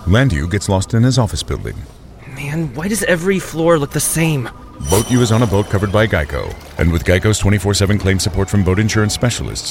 Landu gets lost in his office building. Man, why does every floor look the same? Boat U is on a boat covered by Geico. And with Geico's 24/7 claim support from boat insurance specialists,